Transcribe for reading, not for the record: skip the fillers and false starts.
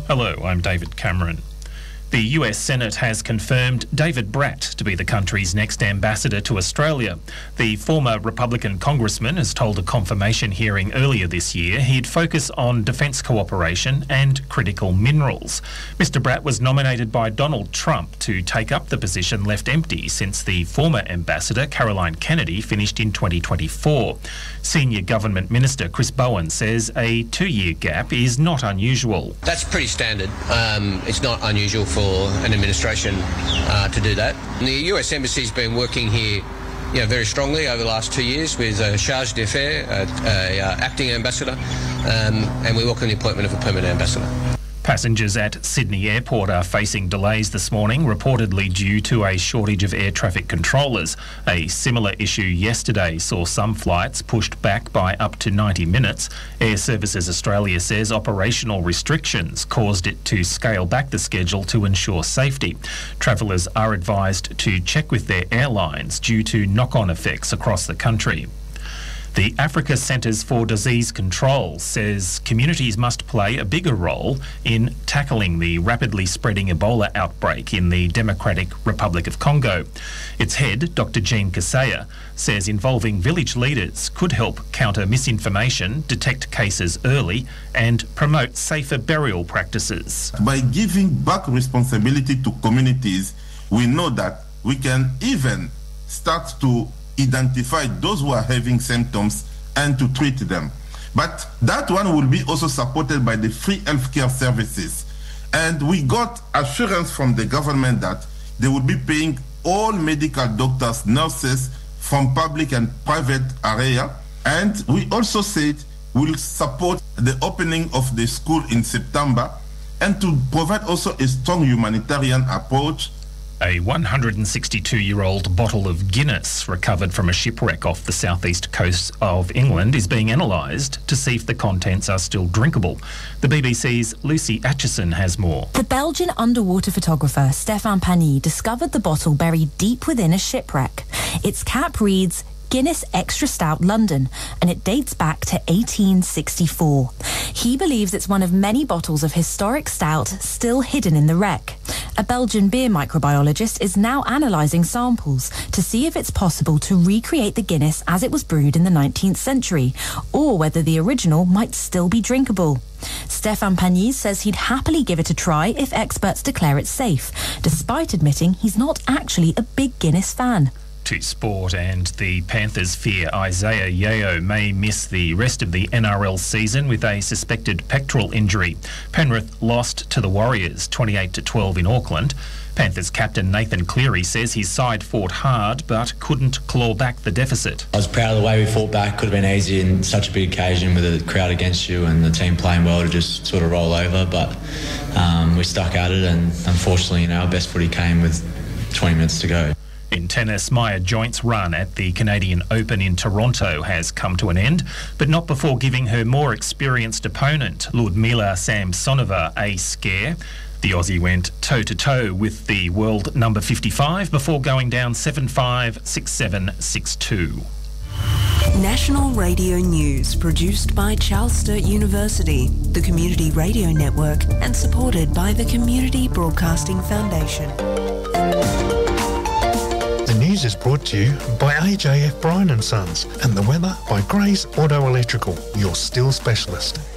Hello, I'm David Cameron. The US Senate has confirmed David Bratt to be the country's next ambassador to Australia. The former Republican congressman has told a confirmation hearing earlier this year he'd focus on defence cooperation and critical minerals. Mr Bratt was nominated by Donald Trump to take up the position left empty since the former ambassador, Caroline Kennedy, finished in 2024. Senior Government Minister Chris Bowen says a 2-year gap is not unusual. That's pretty standard. It's not unusual for an administration to do that. And the US Embassy's been working here very strongly over the last 2 years with a charge d'affaires, acting ambassador, and we welcome the appointment of a permanent ambassador. Passengers at Sydney Airport are facing delays this morning, reportedly due to a shortage of air traffic controllers. A similar issue yesterday saw some flights pushed back by up to 90 minutes. Air Services Australia says operational restrictions caused it to scale back the schedule to ensure safety. Travellers are advised to check with their airlines due to knock-on effects across the country. The Africa Centres for Disease Control says communities must play a bigger role in tackling the rapidly spreading Ebola outbreak in the Democratic Republic of Congo. Its head, Dr. Jean Kaseya, says involving village leaders could help counter misinformation, detect cases early and promote safer burial practices. By giving back responsibility to communities, we know that we can even start to identify those who are having symptoms and to treat them. But that one will be also supported by the free healthcare services. And we got assurance from the government that they will be paying all medical doctors, nurses from public and private area. And we also said we'll support the opening of the school in September and to provide also a strong humanitarian approach. A 162-year-old bottle of Guinness recovered from a shipwreck off the southeast coast of England is being analysed to see if the contents are still drinkable. The BBC's Lucy Atchison has more. The Belgian underwater photographer Stéphane Pagny discovered the bottle buried deep within a shipwreck. Its cap reads Guinness Extra Stout London, and it dates back to 1864. He believes it's one of many bottles of historic stout still hidden in the wreck. A Belgian beer microbiologist is now analysing samples to see if it's possible to recreate the Guinness as it was brewed in the 19th century, or whether the original might still be drinkable. Stéphane Pagny says he'd happily give it a try if experts declare it safe, despite admitting he's not actually a big Guinness fan. To sport, and the Panthers fear Isaiah Yeo may miss the rest of the NRL season with a suspected pectoral injury. Penrith lost to the Warriors 28-12 in Auckland. Panthers captain Nathan Cleary says his side fought hard but couldn't claw back the deficit. I was proud of the way we fought back. Could have been easy in such a big occasion with a crowd against you and the team playing well to just sort of roll over, but we stuck at it, and unfortunately, our best footy came with 20 minutes to go. In tennis, Maya Joint's run at the Canadian Open in Toronto has come to an end, but not before giving her more experienced opponent, Ludmila Samsonova, a scare. The Aussie went toe-to-toe with the world number 55 before going down 7-5, 6-7, 6-2. National Radio News, produced by Charles Sturt University, the Community Radio Network, and supported by the Community Broadcasting Foundation. The news is brought to you by AJF Bryan & Sons, and the weather by Gray's Auto Electrical, your still specialist.